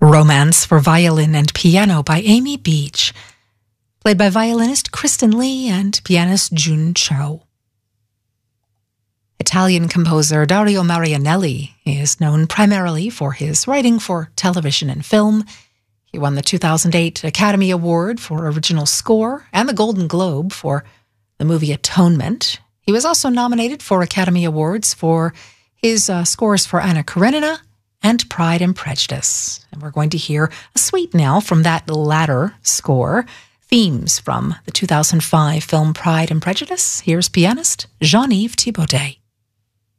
Romance for Violin and Piano by Amy Beach, played by violinist Kristen Lee and pianist Jun Cho. Italian composer Dario Marianelli is known primarily for his writing for television and film. He won the 2008 Academy Award for Original Score and the Golden Globe for the movie Atonement. He was also nominated for Academy Awards for his scores for Anna Karenina and Pride and Prejudice. And we're going to hear a suite now from that latter score, themes from the 2005 film Pride and Prejudice. Here's pianist Jean-Yves Thibaudet.